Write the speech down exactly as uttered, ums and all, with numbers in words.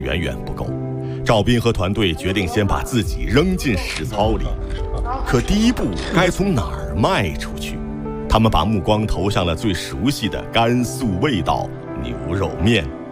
远远不够。赵斌和团队决定先把自己扔进实操里，可第一步该从哪儿迈出去？他们把目光投向了最熟悉的甘肃味道牛肉面。